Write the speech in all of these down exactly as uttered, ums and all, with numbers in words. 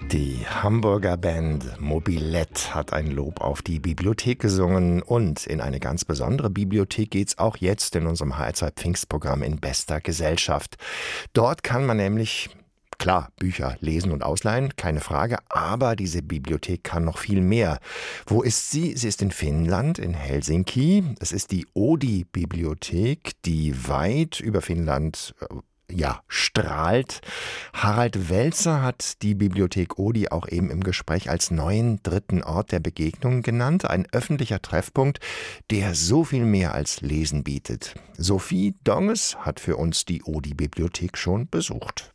Die Hamburger Band Mobilett hat ein Lob auf die Bibliothek gesungen und in eine ganz besondere Bibliothek geht's auch jetzt in unserem H R zwei Pfingstprogramm in bester Gesellschaft. Dort kann man nämlich, klar, Bücher lesen und ausleihen, keine Frage, aber diese Bibliothek kann noch viel mehr. Wo ist sie? Sie ist in Finnland, in Helsinki. Es ist die Oodi-Bibliothek, die weit über Finnland ja, strahlt. Harald Welzer hat die Bibliothek Oodi auch eben im Gespräch als neuen dritten Ort der Begegnung genannt. Ein öffentlicher Treffpunkt, der so viel mehr als Lesen bietet. Sophie Donges hat für uns die Oodi-Bibliothek schon besucht.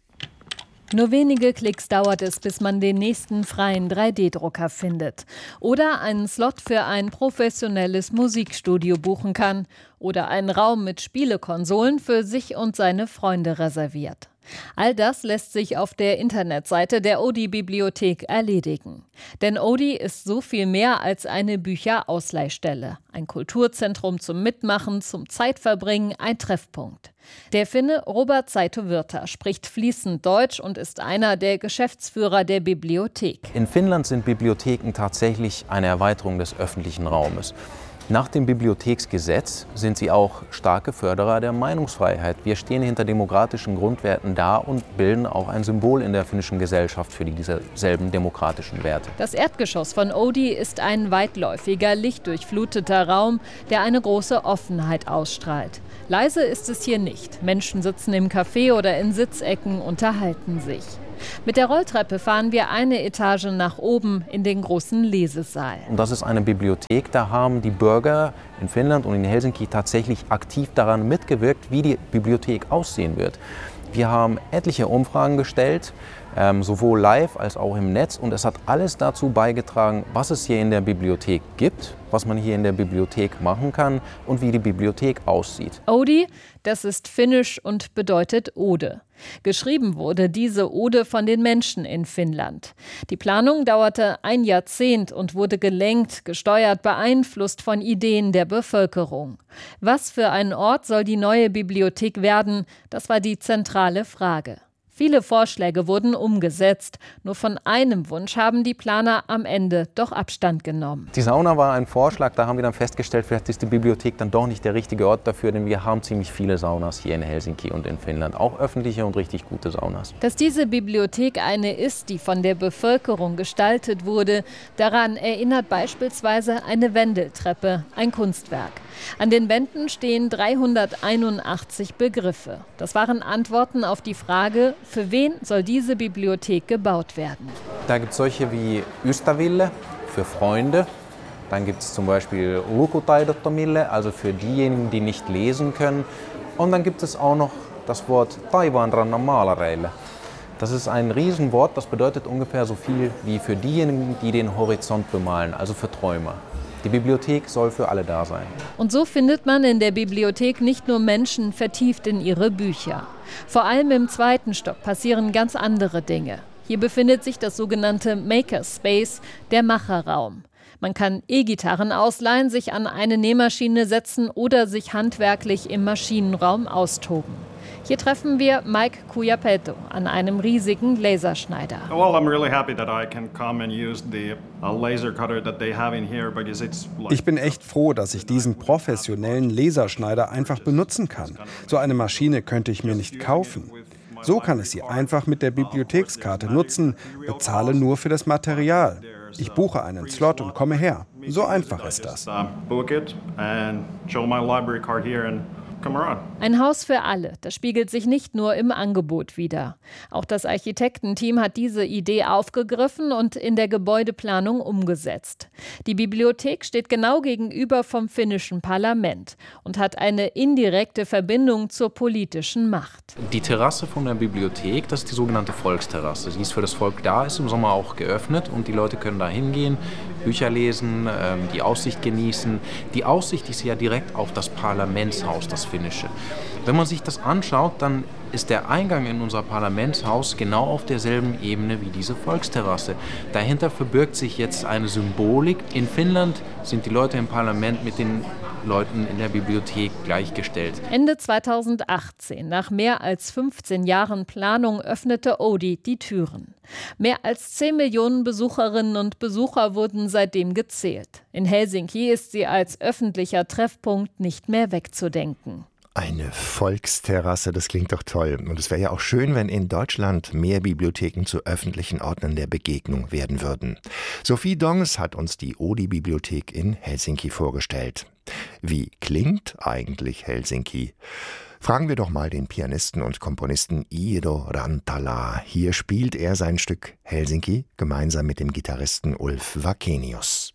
Nur wenige Klicks dauert es, bis man den nächsten freien drei D Drucker findet. Oder einen Slot für ein professionelles Musikstudio buchen kann. Oder einen Raum mit Spielekonsolen für sich und seine Freunde reserviert. All das lässt sich auf der Internetseite der Oodi-Bibliothek erledigen. Denn Oodi ist so viel mehr als eine Bücherausleihstelle. Ein Kulturzentrum zum Mitmachen, zum Zeitverbringen, ein Treffpunkt. Der Finne Robert Saito-Virta spricht fließend Deutsch und ist einer der Geschäftsführer der Bibliothek. In Finnland sind Bibliotheken tatsächlich eine Erweiterung des öffentlichen Raumes. Nach dem Bibliotheksgesetz sind sie auch starke Förderer der Meinungsfreiheit. Wir stehen hinter demokratischen Grundwerten da und bilden auch ein Symbol in der finnischen Gesellschaft für dieselben demokratischen Werte. Das Erdgeschoss von Oodi ist ein weitläufiger, lichtdurchfluteter Raum, der eine große Offenheit ausstrahlt. Leise ist es hier nicht. Menschen sitzen im Café oder in Sitzecken, unterhalten sich. Mit der Rolltreppe fahren wir eine Etage nach oben in den großen Lesesaal. Und das ist eine Bibliothek, da haben die Bürger in Finnland und in Helsinki tatsächlich aktiv daran mitgewirkt, wie die Bibliothek aussehen wird. Wir haben etliche Umfragen gestellt, ähm, sowohl live als auch im Netz. Und es hat alles dazu beigetragen, was es hier in der Bibliothek gibt, was man hier in der Bibliothek machen kann und wie die Bibliothek aussieht. Oodi, das ist finnisch und bedeutet Ode. Geschrieben wurde diese Ode von den Menschen in Finnland. Die Planung dauerte ein Jahrzehnt und wurde gelenkt, gesteuert, beeinflusst von Ideen der Bevölkerung. Was für ein Ort soll die neue Bibliothek werden? Das war die zentrale Frage. Viele Vorschläge wurden umgesetzt. Nur von einem Wunsch haben die Planer am Ende doch Abstand genommen. Die Sauna war ein Vorschlag, da haben wir dann festgestellt, vielleicht ist die Bibliothek dann doch nicht der richtige Ort dafür, denn wir haben ziemlich viele Saunas hier in Helsinki und in Finnland, auch öffentliche und richtig gute Saunas. Dass diese Bibliothek eine ist, die von der Bevölkerung gestaltet wurde, daran erinnert beispielsweise eine Wendeltreppe, ein Kunstwerk. An den Wänden stehen dreihunderteinundachtzig Begriffe. Das waren Antworten auf die Frage, für wen soll diese Bibliothek gebaut werden? Da gibt es solche wie Ystäville, für Freunde. Dann gibt es zum Beispiel Lukutaidottomille, also für diejenigen, die nicht lesen können. Und dann gibt es auch noch das Wort Taivaanrannan maalareille. Das ist ein Riesenwort, das bedeutet ungefähr so viel wie für diejenigen, die den Horizont bemalen, also für Träumer. Die Bibliothek soll für alle da sein. Und so findet man in der Bibliothek nicht nur Menschen vertieft in ihre Bücher. Vor allem im zweiten Stock passieren ganz andere Dinge. Hier befindet sich das sogenannte Makerspace, der Macherraum. Man kann E-Gitarren ausleihen, sich an eine Nähmaschine setzen oder sich handwerklich im Maschinenraum austoben. Hier treffen wir Mike Kujapeto an einem riesigen Laserschneider. Well, I'm really happy that I can come and use the uh, laser cutter that they have in here because it's like Ich bin echt froh, dass ich diesen professionellen Laserschneider einfach benutzen kann. So eine Maschine könnte ich mir nicht kaufen. So kann ich sie einfach mit der Bibliothekskarte nutzen, bezahle nur für das Material. Ich buche einen Slot und komme her. So einfach ist das. Ein Haus für alle, das spiegelt sich nicht nur im Angebot wider. Auch das Architektenteam hat diese Idee aufgegriffen und in der Gebäudeplanung umgesetzt. Die Bibliothek steht genau gegenüber vom finnischen Parlament und hat eine indirekte Verbindung zur politischen Macht. Die Terrasse von der Bibliothek, das ist die sogenannte Volksterrasse. Sie ist für das Volk da, ist im Sommer auch geöffnet und die Leute können da hingehen, Bücher lesen, die Aussicht genießen. Die Aussicht ist ja direkt auf das Parlamentshaus, das finnische. Wenn man sich das anschaut, dann ist der Eingang in unser Parlamentshaus genau auf derselben Ebene wie diese Volksterrasse. Dahinter verbirgt sich jetzt eine Symbolik. In Finnland sind die Leute im Parlament mit den Leuten in der Bibliothek gleichgestellt. Ende zweitausendachtzehn, nach mehr als fünfzehn Jahren Planung, öffnete Oodi die Türen. Mehr als zehn Millionen Besucherinnen und Besucher wurden seitdem gezählt. In Helsinki ist sie als öffentlicher Treffpunkt nicht mehr wegzudenken. Eine Volksterrasse, das klingt doch toll. Und es wäre ja auch schön, wenn in Deutschland mehr Bibliotheken zu öffentlichen Orten der Begegnung werden würden. Sophie Donges hat uns die Oodi-Bibliothek in Helsinki vorgestellt. Wie klingt eigentlich Helsinki? Fragen wir doch mal den Pianisten und Komponisten Iiro Rantala. Hier spielt er sein Stück Helsinki gemeinsam mit dem Gitarristen Ulf Wakenius.